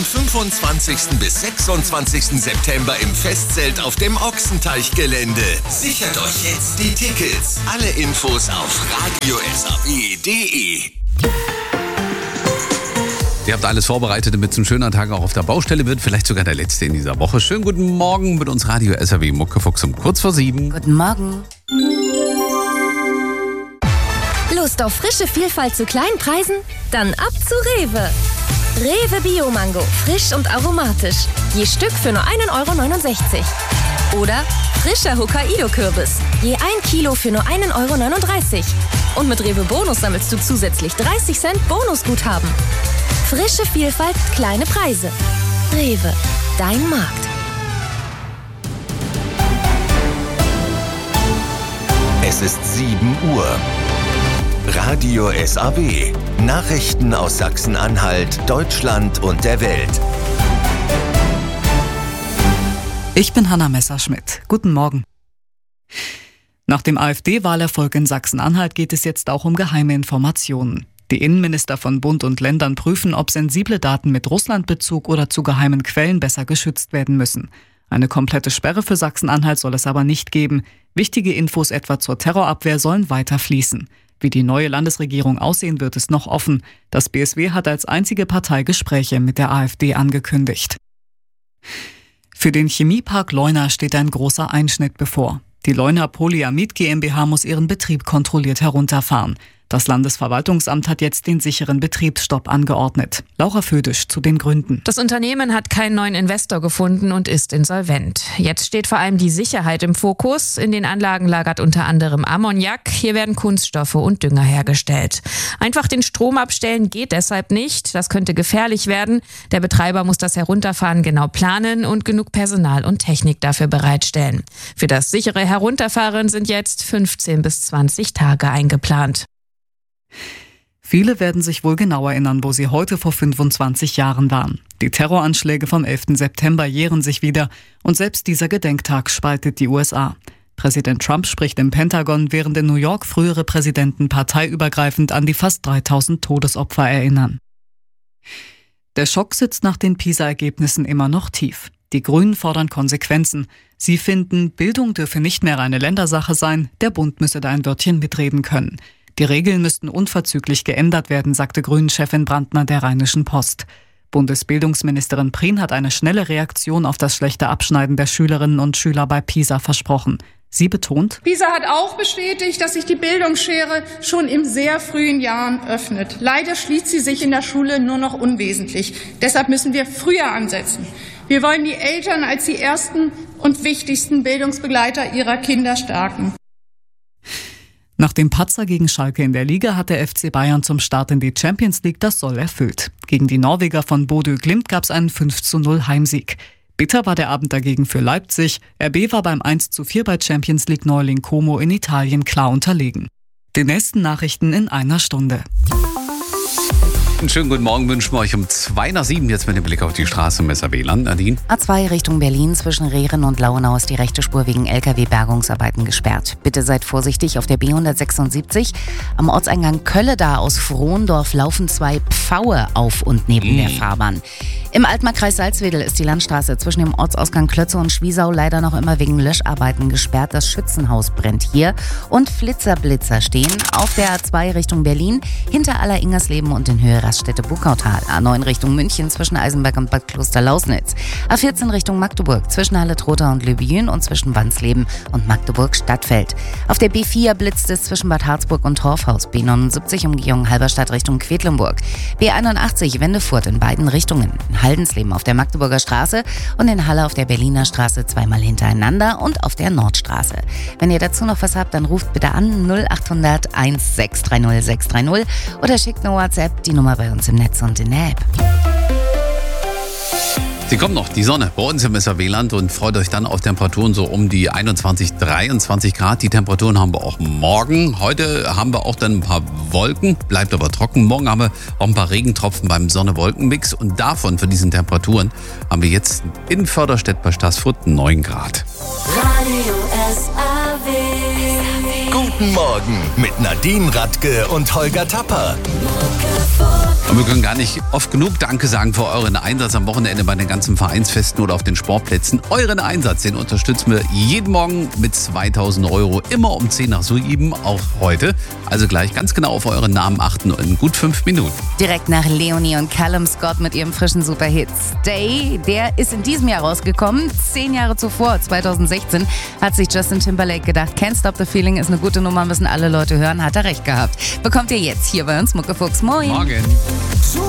25. bis 26. September im Festzelt auf dem Ochsenteichgelände. Sichert euch jetzt die Tickets. Alle Infos auf radiosaw.de. Ihr habt alles vorbereitet, damit es ein schöner Tag auch auf der Baustelle wird. Vielleicht sogar der letzte in dieser Woche. Schönen guten Morgen mit uns Radio SAW Muckefuchs um kurz vor 7. Guten Morgen. Lust auf frische Vielfalt zu kleinen Preisen? Dann ab zu Rewe. Rewe Bio-Mango, frisch und aromatisch. Je Stück für nur 1,69 €. Oder frischer Hokkaido-Kürbis, je 1 Kilo für nur 1,39 €. Und mit Rewe Bonus sammelst du zusätzlich 30 Cent Bonusguthaben. Frische Vielfalt, kleine Preise. Rewe, dein Markt. Es ist 7 Uhr. Radio SAW. Nachrichten aus Sachsen-Anhalt, Deutschland und der Welt. Ich bin Hanna Messerschmidt. Guten Morgen. Nach dem AfD-Wahlerfolg in Sachsen-Anhalt geht es jetzt auch um geheime Informationen. Die Innenminister von Bund und Ländern prüfen, ob sensible Daten mit Russlandbezug oder zu geheimen Quellen besser geschützt werden müssen. Eine komplette Sperre für Sachsen-Anhalt soll es aber nicht geben. Wichtige Infos etwa zur Terrorabwehr sollen weiter fließen. Wie die neue Landesregierung aussehen wird, ist noch offen. Das BSW hat als einzige Partei Gespräche mit der AfD angekündigt. Für den Chemiepark Leuna steht ein großer Einschnitt bevor. Die Leuna Polyamid GmbH muss ihren Betrieb kontrolliert herunterfahren. Das Landesverwaltungsamt hat jetzt den sicheren Betriebsstopp angeordnet. Laura Födisch zu den Gründen. Das Unternehmen hat keinen neuen Investor gefunden und ist insolvent. Jetzt steht vor allem die Sicherheit im Fokus. In den Anlagen lagert unter anderem Ammoniak. Hier werden Kunststoffe und Dünger hergestellt. Einfach den Strom abstellen geht deshalb nicht. Das könnte gefährlich werden. Der Betreiber muss das Herunterfahren genau planen und genug Personal und Technik dafür bereitstellen. Für das sichere Herunterfahren sind jetzt 15 bis 20 Tage eingeplant. Viele werden sich wohl genau erinnern, wo sie heute vor 25 Jahren waren. Die Terroranschläge vom 11. September jähren sich wieder und selbst dieser Gedenktag spaltet die USA. Präsident Trump spricht im Pentagon, während in New York frühere Präsidenten parteiübergreifend an die fast 3000 Todesopfer erinnern. Der Schock sitzt nach den PISA-Ergebnissen immer noch tief. Die Grünen fordern Konsequenzen. Sie finden, Bildung dürfe nicht mehr reine Ländersache sein, der Bund müsse da ein Wörtchen mitreden können. Die Regeln müssten unverzüglich geändert werden, sagte Grünen-Chefin Brandner der Rheinischen Post. Bundesbildungsministerin Prien hat eine schnelle Reaktion auf das schlechte Abschneiden der Schülerinnen und Schüler bei PISA versprochen. Sie betont: PISA hat auch bestätigt, dass sich die Bildungsschere schon in sehr frühen Jahren öffnet. Leider schließt sie sich in der Schule nur noch unwesentlich. Deshalb müssen wir früher ansetzen. Wir wollen die Eltern als die ersten und wichtigsten Bildungsbegleiter ihrer Kinder stärken. Nach dem Patzer gegen Schalke in der Liga hat der FC Bayern zum Start in die Champions League das Soll erfüllt. Gegen die Norweger von Bodø Glimt gab es einen 5:0 Heimsieg. Bitter war der Abend dagegen für Leipzig. RB war beim 1:4 bei Champions League Neuling Como in Italien klar unterlegen. Die nächsten Nachrichten in einer Stunde. Einen schönen guten Morgen wünschen wir euch um 6:02 jetzt mit dem Blick auf die Straße im SAW-Land. Nadine? A2 Richtung Berlin zwischen Rehren und Lauenau ist die rechte Spur wegen LKW-Bergungsarbeiten gesperrt. Bitte seid vorsichtig auf der B176. Am Ortseingang Kölle aus Frohndorf laufen 2 Pfaue auf und neben der Fahrbahn. Im Altmarkkreis Salzwedel ist die Landstraße zwischen dem Ortsausgang Klötze und Schwiesau leider noch immer wegen Löscharbeiten gesperrt. Das Schützenhaus brennt hier und Flitzer-Blitzer stehen auf der A2 Richtung Berlin hinter Aller-Ingersleben und in Höhe Raststätte Buckautal. A9 Richtung München zwischen Eisenberg und Bad Kloster-Lausnitz. A14 Richtung Magdeburg zwischen Halle-Trotha und Löbjün und zwischen Wansleben und Magdeburg-Stadtfeld. Auf der B4 blitzt es zwischen Bad Harzburg und Torfhaus. B79 Umgehung Halberstadt Richtung Quedlinburg. B81 Wendefurt in beiden Richtungen. In Haldensleben auf der Magdeburger Straße und in Halle auf der Berliner Straße zweimal hintereinander und auf der Nordstraße. Wenn ihr dazu noch was habt, dann ruft bitte an 0800 1630 630 oder schickt eine WhatsApp, die Nummer bei uns im Netz und in der App. Sie kommt noch, die Sonne bei uns im SAW-Land und freut euch dann auf Temperaturen so um die 21, 23 Grad. Die Temperaturen haben wir auch morgen. Heute haben wir auch dann ein paar Wolken, bleibt aber trocken. Morgen haben wir auch ein paar Regentropfen beim Sonne-Wolken-Mix und davon, von diesen Temperaturen, haben wir jetzt in Förderstedt bei Staßfurt 9 Grad. Radio SAW. Guten Morgen mit Nadine Radke und Holger Tapper. Und wir können gar nicht oft genug Danke sagen für euren Einsatz am Wochenende bei den ganzen Vereinsfesten oder auf den Sportplätzen. Euren Einsatz, den unterstützen wir jeden Morgen mit 2.000 €, immer um 10 nach 7, auch heute. Also gleich ganz genau auf euren Namen achten in gut 5 Minuten. Direkt nach Leonie und Callum Scott mit ihrem frischen Superhit Stay. Der ist in diesem Jahr rausgekommen. 10 Jahre zuvor, 2016, hat sich Justin Timberlake gedacht, Can't Stop the Feeling ist eine gute Nummer, müssen alle Leute hören. Hat er recht gehabt. Bekommt ihr jetzt hier bei uns, Muckefuchs. Moin. Morgen.